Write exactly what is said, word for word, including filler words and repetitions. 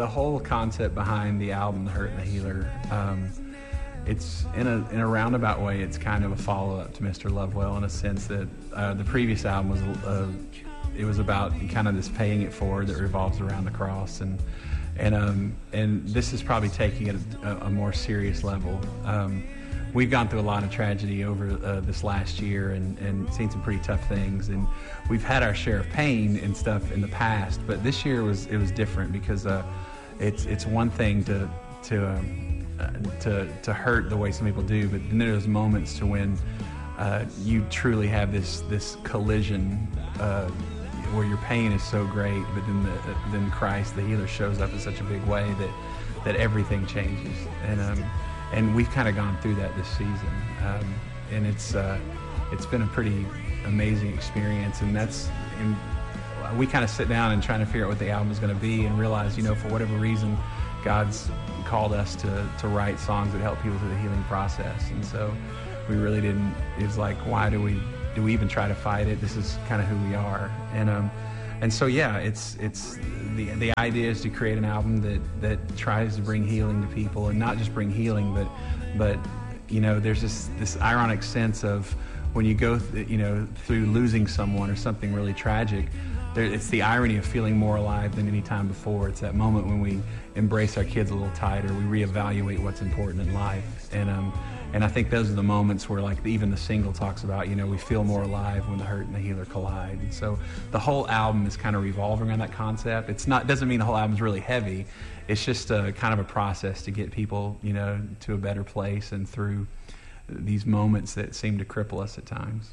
the whole concept behind the album, The Hurt and the Healer, um, it's in a in a roundabout way. It's kind of a follow up to Mister Lovewell in a sense that uh, the previous album was uh, it was about kind of this paying it forward that revolves around the cross, and and um, and this is probably taking it a, a more serious level. Um, We've gone through a lot of tragedy over uh, this last year and, and seen some pretty tough things, and we've had our share of pain and stuff in the past. But this year was it was different because uh, it's it's one thing to to um, uh, to to hurt the way some people do, but then there's moments to when uh, you truly have this this collision uh, where your pain is so great, but then the, then Christ, the healer, shows up in such a big way that that everything changes. And um, And we've kind of gone through that this season, um, and it's uh, it's been a pretty amazing experience. And that's and we kind of sit down and trying to figure out what the album is going to be, and realize, you know, for whatever reason, God's called us to to write songs that help people through the healing process. And so we really didn't. It was like, why do we do we even try to fight it? This is kind of who we are, and um, and so yeah, it's it's. The, the idea is to create an album that, that tries to bring healing to people, and not just bring healing, but but you know, there's this this ironic sense of when you go th- you know through losing someone or something really tragic, there, it's the irony of feeling more alive than any time before. It's that moment when we embrace our kids a little tighter, we reevaluate what's important in life, and um and I think those are the moments where, like, even the single talks about, you know, we feel more alive when the hurt and the healer collide. And so the whole album is kind of revolving around that concept. It's not doesn't mean the whole album is really heavy. It's just a kind of a process to get people, you know, to a better place and through these moments that seem to cripple us at times.